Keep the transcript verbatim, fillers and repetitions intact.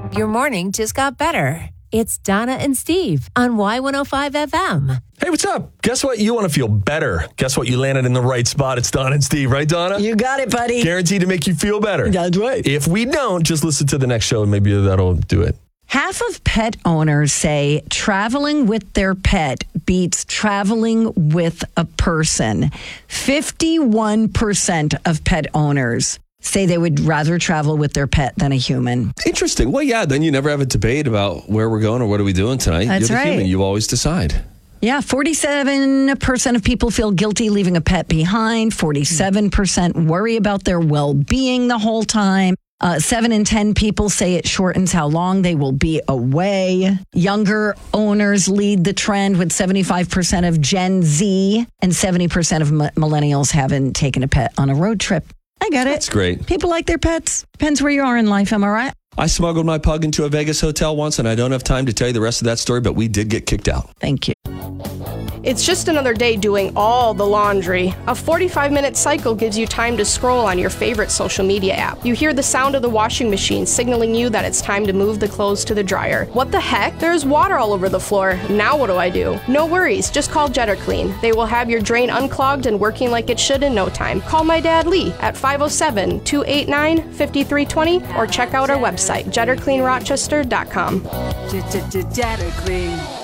Your morning just got better. It's Donna and Steve on Y one oh five F M. Hey, what's up? Guess what? You want to feel better. Guess what? You landed in the right spot. It's Donna and Steve, right, Donna? You got it, buddy. Guaranteed to make you feel better. That's right. If we don't, just listen to the next show and maybe that'll do it. Half of pet owners say traveling with their pet beats traveling with a person. fifty-one percent of pet owners say they would rather travel with their pet than a human. Interesting. Well, yeah, then you never have a debate about where we're going or what are we doing tonight. That's You're the right. human. You always decide. Yeah, forty-seven percent of people feel guilty leaving a pet behind. forty-seven percent worry about their well-being the whole time. Uh, seven in ten people say it shortens how long they will be away. Younger owners lead the trend with seventy-five percent of Gen Z and seventy percent of m- millennials haven't taken a pet on a road trip. I get it. That's great. People like their pets. Depends where you are in life, am I right? I smuggled my pug into a Vegas hotel once, and I don't have time to tell you the rest of that story, but we did get kicked out. Thank you. It's just another day doing all the laundry. A forty-five minute cycle gives you time to scroll on your favorite social media app. You hear the sound of the washing machine signaling you that it's time to move the clothes to the dryer. What the heck? There's water all over the floor. Now what do I do? No worries, just call Jetter Clean. They will have your drain unclogged and working like it should in no time. Call my dad Lee at five oh seven, two eight nine, five three two oh or check out our website, jetter clean rochester dot com. Jetter Clean.